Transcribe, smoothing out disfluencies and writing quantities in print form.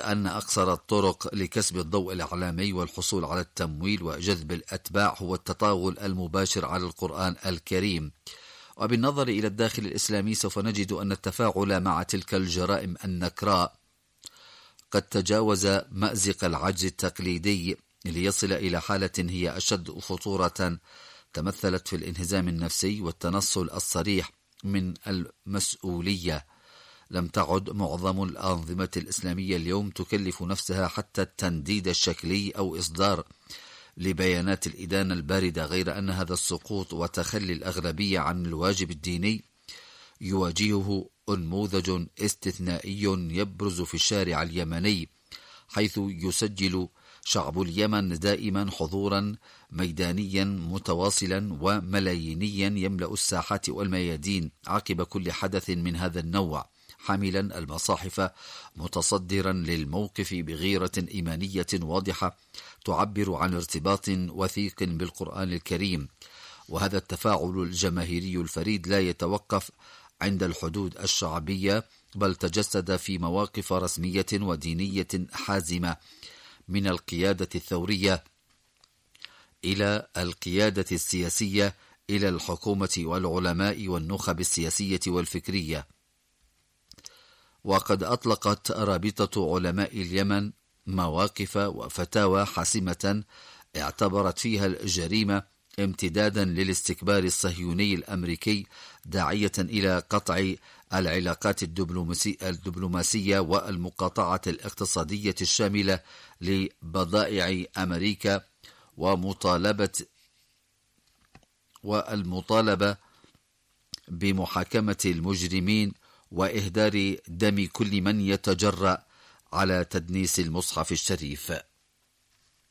أن أقصر الطرق لكسب الضوء الإعلامي والحصول على التمويل وجذب الأتباع هو التطاول المباشر على القرآن الكريم. وبالنظر إلى الداخل الإسلامي سوف نجد أن التفاعل مع تلك الجرائم النكراء قد تجاوز مأزق العجز التقليدي ليصل إلى حالة هي أشد خطورة، تمثلت في الانهزام النفسي والتنصل الصريح من المسؤولية. لم تعد معظم الأنظمة الإسلامية اليوم تكلف نفسها حتى التنديد الشكلي أو إصدار لبيانات الإدانة الباردة، غير أن هذا السقوط وتخلي الأغلبية عن الواجب الديني يواجهه أنموذج استثنائي يبرز في الشارع اليمني، حيث يسجل شعب اليمن دائما حضورا ميدانيا متواصلا وملايينيا يملأ الساحات والميادين عقب كل حدث من هذا النوع، حاملا المصاحف متصدرا للموقف بغيرة إيمانية واضحة تعبر عن ارتباط وثيق بالقرآن الكريم. وهذا التفاعل الجماهيري الفريد لا يتوقف عند الحدود الشعبية، بل تجسد في مواقف رسمية ودينية حازمة، من القيادة الثورية إلى القيادة السياسية إلى الحكومة والعلماء والنخب السياسية والفكرية. وقد أطلقت رابطة علماء اليمن مواقف وفتاوى حاسمة اعتبرت فيها الجريمة امتدادا للاستكبار الصهيوني الأمريكي، داعية إلى قطع العلاقات الدبلوماسية والمقاطعة الاقتصادية الشاملة لبضائع أمريكا، والمطالبة بمحاكمة المجرمين وإهدار دم كل من يتجرأ على تدنيس المصحف الشريف.